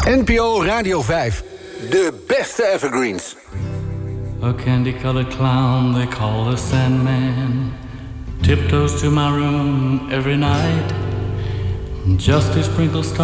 NPO Radio 5. De beste evergreens. A candy-colored clown they call the Sandman tiptoes to my room every night just to sprinkle stars